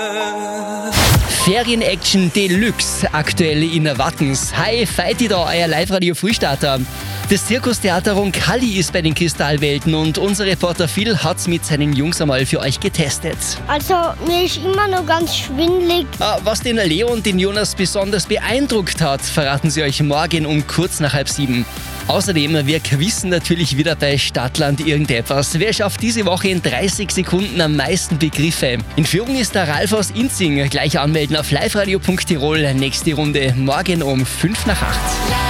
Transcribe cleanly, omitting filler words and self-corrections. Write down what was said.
Ferien-Action Deluxe, aktuell in Wattens. Hi, Fighty da, euer Live-Radio-Frühstarter. Das Zirkustheater Roncalli ist bei den Kristallwelten und unser Reporter Phil hat's mit seinen Jungs einmal für euch getestet. Also, mir ist immer noch ganz schwindelig. Was den Leo und den Jonas besonders beeindruckt hat, verraten sie euch morgen um kurz nach 6:30. Außerdem, wir quizzen natürlich wieder bei Stadtland irgendetwas. Wer schafft diese Woche in 30 Sekunden am meisten Begriffe? In Führung ist der Ralf aus Inzing. Gleich anmelden auf liveradio.tirol. Nächste Runde morgen um 7:55.